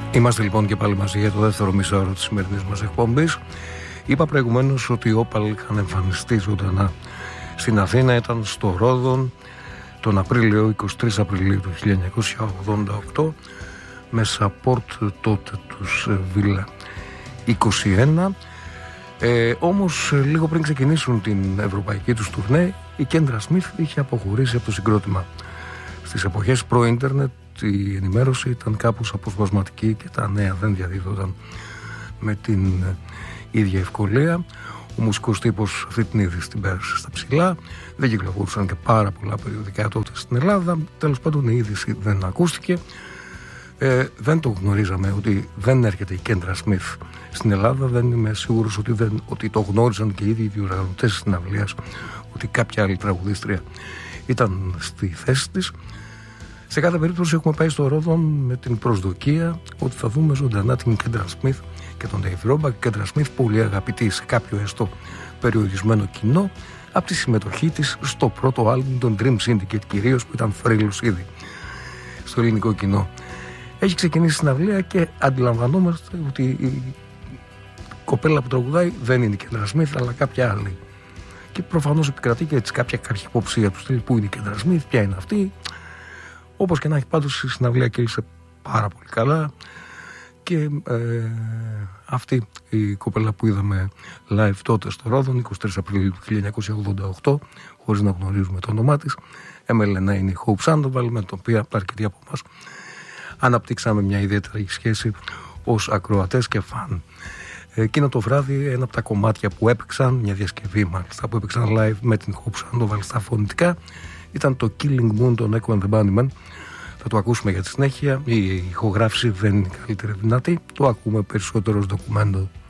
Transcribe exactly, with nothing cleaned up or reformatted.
Είμαστε λοιπόν και πάλι μαζί για το δεύτερο μισάωρο της σημερινής μας εκπομπής. Είπα προηγουμένως ότι οι Όπαλ είχαν εμφανιστεί ζωντανά στην Αθήνα, ήταν στο Ρόδον τον Απρίλιο, εικοστή τρίτη Απριλίου του χίλια εννιακόσια ογδόντα οκτώ, με support τότε τους Βίλα είκοσι ένα. Ε, όμως λίγο πριν ξεκινήσουν την ευρωπαϊκή τους τουρνέ, η Κέντρα Σμιθ είχε αποχωρήσει από το συγκρότημα. Στις εποχές προ-ίντερνετ η ενημέρωση ήταν κάπως αποσπασματική και τα νέα δεν διαδίδονταν με την ίδια ευκολία. Ο μουσικός τύπος αυτή την είδηση την πέρασε στα ψηλά. Δεν κυκλοφορούσαν και πάρα πολλά περιοδικά τότε στην Ελλάδα. Τέλος πάντων η είδηση δεν ακούστηκε. Ε, δεν το γνωρίζαμε ότι δεν έρχεται η Κέντρα Σμιθ στην Ελλάδα. Δεν είμαι σίγουρος ότι, δεν, ότι το γνώριζαν και οι ίδιοι οι διοργανωτές της συναυλίας, ότι κάποια άλλη τραγουδίστρια ήταν στη θέση της. Σε κάθε περίπτωση έχουμε πάει στο Ρόδον με την προσδοκία ότι θα δούμε ζωντανά την Κέντρα Σμιθ και τον Dave Roebuck. Κέντρα Σμιθ πολύ αγαπητή σε κάποιο έστω περιορισμένο κοινό από τη συμμετοχή της στο πρώτο άλμπουμ των Dream Syndicate, κυρίως, που ήταν θρύλους ήδη στο ελληνικό κοινό. Έχει ξεκινήσει η συναυλία και αντιλαμβανόμαστε ότι η κοπέλα που τραγουδάει δεν είναι η Κέντρα Σμιθ αλλά κάποια άλλη. Και προφανώς επικρατεί και έτσι κάποια καχυποψία του στυλ, που είναι η Κέντρα Σμιθ, ποια είναι αυτή. Όπως και να έχει, πάντως η συναυλία κύλησε πάρα πολύ καλά και ε, αυτή η κοπέλα που είδαμε live τότε στο Ρόδον εικοστή τρίτη Απριλίου του χίλια εννιακόσια ογδόντα οκτώ, χωρίς να γνωρίζουμε το όνομά της, έμελε να είναι η Hope Sandoval, με την οποία αρκετοί από εμάς αναπτύξαμε μια ιδιαίτερη σχέση ως ακροατές και φαν. Εκείνο το βράδυ ένα από τα κομμάτια που έπαιξαν, μια διασκευή μάλιστα που έπαιξαν live με την Hope Sandoval στα φωνητικά, ήταν το Killing Moon των Echo and the Bunnymen. Θα το ακούσουμε για τη συνέχεια. Η ηχογράφηση δεν είναι η καλύτερη δυνατή. Το ακούμε περισσότερο ως ντοκουμέντο